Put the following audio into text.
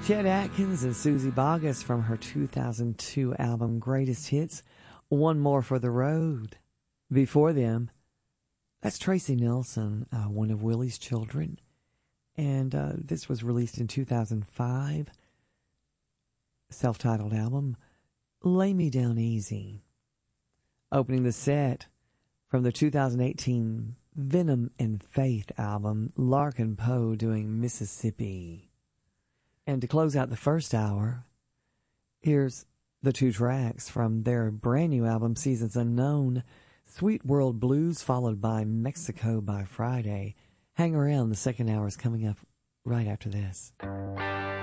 Chet Atkins and Susie Boggess from her 2002 album Greatest Hits, One More for the Road. Before them, that's Tracy Nelson, one of Willie's children. And this was released in 2005. Self-titled album, Lay Me Down Easy. Opening the set from the 2018 Venom and Faith album, Larkin Poe doing Mississippi. And to close out the first hour, here's the two tracks from their brand new album, Seasons Unknown, Sweet World Blues, followed by Mexico by Friday. Hang around, the second hour is coming up right after this.